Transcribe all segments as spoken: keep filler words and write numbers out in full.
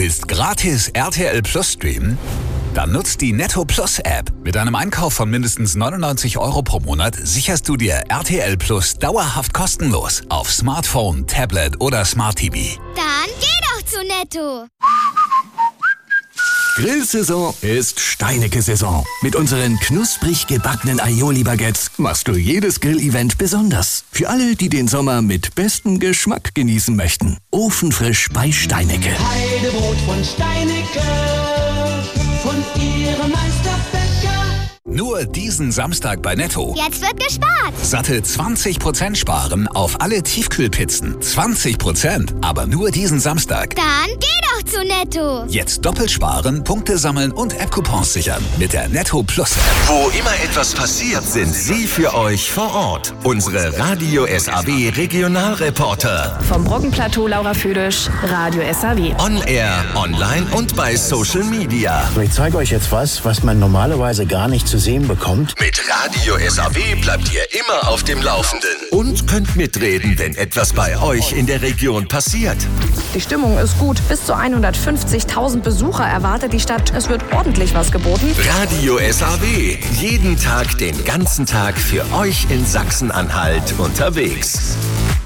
Willst gratis R T L Plus streamen? Dann nutzt die Netto Plus App. Mit einem Einkauf von mindestens neunundneunzig Euro pro Monat sicherst du dir R T L Plus dauerhaft kostenlos auf Smartphone, Tablet oder Smart T V. Dann geh doch zu Netto. Grillsaison ist Steinecke-Saison. Mit unseren knusprig gebackenen Aioli-Baguettes machst du jedes Grillevent besonders. Für alle, die den Sommer mit bestem Geschmack genießen möchten. Ofenfrisch bei Steinecke. Heidebrot von Steinecke, von ihrem Meisterbäcker. Nur diesen Samstag bei Netto. Jetzt wird gespart. Satte zwanzig Prozent sparen auf alle Tiefkühlpizzen. zwanzig Prozent, aber nur diesen Samstag. Dann geh doch zu Netto. Jetzt doppelt sparen, Punkte sammeln und App-Coupons sichern mit der Netto Plus App. Wo immer etwas passiert, sind sie für euch vor Ort. Unsere Radio S A W Regionalreporter. Vom Brockenplateau Laura Füdisch, Radio S A W. On Air, online und bei Social Media. Ich zeige euch jetzt was, was man normalerweise gar nicht zu sehen bekommt. Mit Radio S A W bleibt ihr immer auf dem Laufenden. Und könnt mitreden, wenn etwas bei euch in der Region passiert. Die Stimmung ist gut. Bis zu hundertfünfzigtausend Besucher erwartet die Stadt. Es wird ordentlich was geboten. Radio S A W. Jeden Tag, den ganzen Tag für euch in Sachsen-Anhalt unterwegs.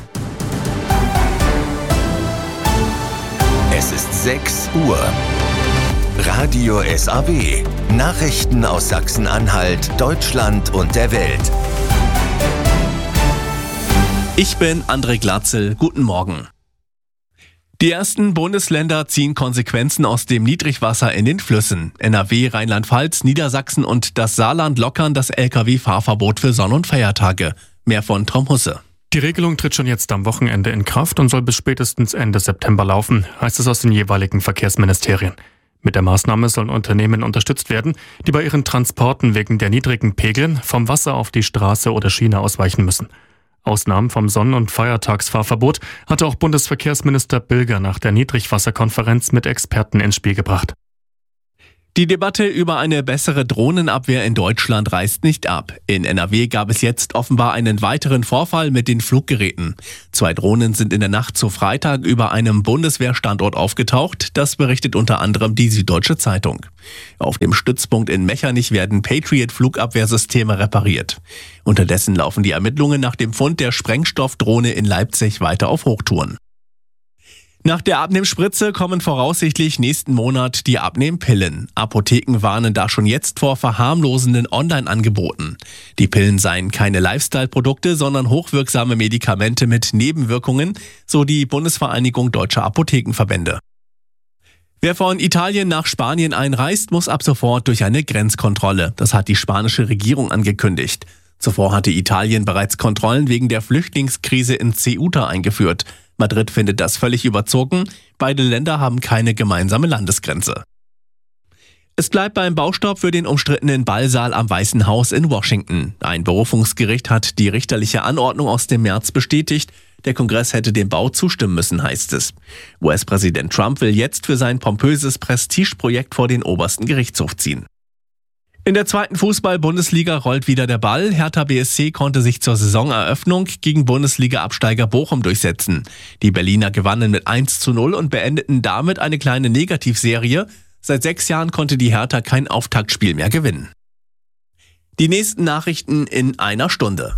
Es ist sechs Uhr. Radio S A W. Nachrichten aus Sachsen-Anhalt, Deutschland und der Welt. Ich bin André Glatzel. Guten Morgen. Die ersten Bundesländer ziehen Konsequenzen aus dem Niedrigwasser in den Flüssen. N R W, Rheinland-Pfalz, Niedersachsen und das Saarland lockern das L K W-Fahrverbot für Sonn- und Feiertage. Mehr von Tom Husse. Die Regelung tritt schon jetzt am Wochenende in Kraft und soll bis spätestens Ende September laufen, heißt es aus den jeweiligen Verkehrsministerien. Mit der Maßnahme sollen Unternehmen unterstützt werden, die bei ihren Transporten wegen der niedrigen Pegel vom Wasser auf die Straße oder Schiene ausweichen müssen. Ausnahmen vom Sonn- und Feiertagsfahrverbot hatte auch Bundesverkehrsminister Bilger nach der Niedrigwasserkonferenz mit Experten ins Spiel gebracht. Die Debatte über eine bessere Drohnenabwehr in Deutschland reißt nicht ab. In N R W gab es jetzt offenbar einen weiteren Vorfall mit den Fluggeräten. Zwei Drohnen sind in der Nacht zu Freitag über einem Bundeswehrstandort aufgetaucht. Das berichtet unter anderem die Süddeutsche Zeitung. Auf dem Stützpunkt in Mechernich werden Patriot-Flugabwehrsysteme repariert. Unterdessen laufen die Ermittlungen nach dem Fund der Sprengstoffdrohne in Leipzig weiter auf Hochtouren. Nach der Abnehmspritze kommen voraussichtlich nächsten Monat die Abnehmpillen. Apotheken warnen da schon jetzt vor verharmlosenden Online-Angeboten. Die Pillen seien keine Lifestyle-Produkte, sondern hochwirksame Medikamente mit Nebenwirkungen, so die Bundesvereinigung Deutscher Apothekenverbände. Wer von Italien nach Spanien einreist, muss ab sofort durch eine Grenzkontrolle. Das hat die spanische Regierung angekündigt. Zuvor hatte Italien bereits Kontrollen wegen der Flüchtlingskrise in Ceuta eingeführt. Madrid findet das völlig überzogen. Beide Länder haben keine gemeinsame Landesgrenze. Es bleibt beim Baustopp für den umstrittenen Ballsaal am Weißen Haus in Washington. Ein Berufungsgericht hat die richterliche Anordnung aus dem März bestätigt. Der Kongress hätte dem Bau zustimmen müssen, heißt es. U S-Präsident Trump will jetzt für sein pompöses Prestigeprojekt vor den obersten Gerichtshof ziehen. In der zweiten Fußball-Bundesliga rollt wieder der Ball. Hertha B S C konnte sich zur Saisoneröffnung gegen Bundesliga-Absteiger Bochum durchsetzen. Die Berliner gewannen mit eins zu null und beendeten damit eine kleine Negativserie. Seit sechs Jahren konnte die Hertha kein Auftaktspiel mehr gewinnen. Die nächsten Nachrichten in einer Stunde.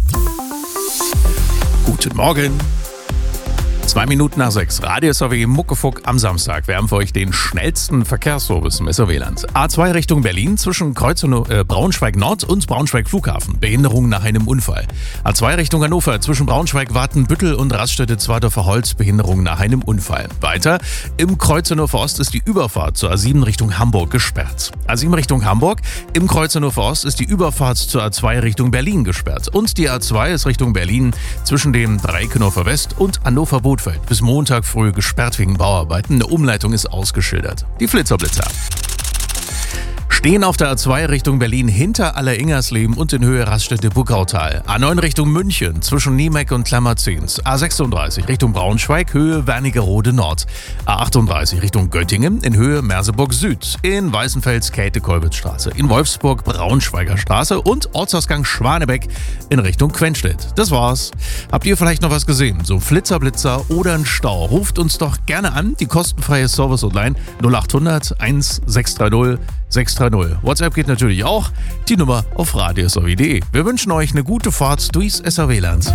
Guten Morgen. Zwei Minuten nach sechs. Radio S A W Muckefuck am Samstag. Wir haben für euch den schnellsten Verkehrsservice im S A W-Land. A zwei Richtung Berlin zwischen Kreuz und äh, Braunschweig Nord und Braunschweig Flughafen. Behinderung nach einem Unfall. A zwei Richtung Hannover zwischen Braunschweig Wartenbüttel und Raststätte Zwartdorfer Holz. Behinderung nach einem Unfall. Weiter im Kreuz Hannover Ost ist die Überfahrt zur A sieben Richtung Hamburg gesperrt. A sieben Richtung Hamburg. Im Kreuz Hannover Ost ist die Überfahrt zur A zwei Richtung Berlin gesperrt. Und die A zwei ist Richtung Berlin zwischen dem Dreieck Hannover West und Hannover Bootfeld. Bis Montag früh gesperrt wegen Bauarbeiten. Eine Umleitung ist ausgeschildert. Die Flitzerblitzer. Stehen auf der A zwei Richtung Berlin hinter Aller-Ingersleben und in Höhe Raststätte-Buckautal. A neun Richtung München zwischen Niemeck und Klammerzins. A sechsunddreißig Richtung Braunschweig, Höhe Wernigerode Nord. A achtunddreißig Richtung Göttingen in Höhe Merseburg Süd. In Weißenfels Käthe-Kolbitz-Straße. In Wolfsburg Braunschweiger Straße und Ortsausgang Schwanebeck in Richtung Quenstedt. Das war's. Habt ihr vielleicht noch was gesehen? So Flitzer-Blitzer oder ein Stau? Ruft uns doch gerne an. Die kostenfreie Service-Hotline null achthundert eins sechs drei null sechs drei null. WhatsApp geht natürlich auch. Die Nummer auf radios punkt de. Wir wünschen euch eine gute Fahrt durchs S R W-Land.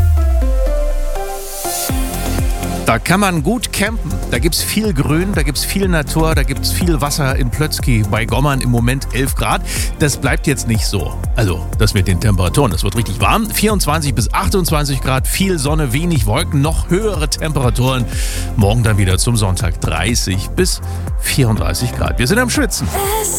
Da kann man gut campen. Da gibt's viel Grün, da gibt's viel Natur, da gibt's viel Wasser in Plötzky bei Gommern im Moment elf Grad. Das bleibt jetzt nicht so. Also, das mit den Temperaturen, das wird richtig warm. vierundzwanzig bis achtundzwanzig Grad, viel Sonne, wenig Wolken, noch höhere Temperaturen. Morgen dann wieder zum Sonntag dreißig bis vierunddreißig Grad. Wir sind am Schwitzen.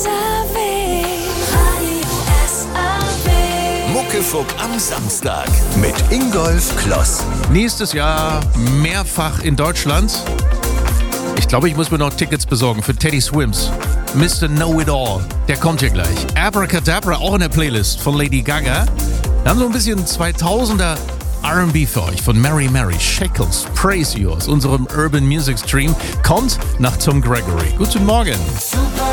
Muckefuck am Samstag mit Ingolf Kloss. Nächstes Jahr mehrfach in Deutschland. Ich glaube, ich muss mir noch Tickets besorgen für Teddy Swims. Mister Know-It-All, der kommt hier gleich. Abracadabra, auch in der Playlist von Lady Gaga. Wir haben so ein bisschen zweitausender R and B für euch von Mary Mary. Shackles, Praise You aus unserem Urban Music Stream. Kommt nach Tom Gregory. Guten Morgen.